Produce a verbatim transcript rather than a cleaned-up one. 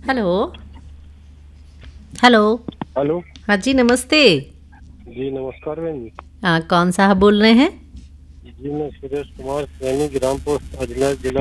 Hello. Hello. Hello. हाँ जी, नमस्ते। जी नमस्कार बहन जी। हाँ, कौन साहब बोल रहे हैं? जी मैं सुरेश कुमार सैनी, ग्राम पोस्ट अजनर, जिला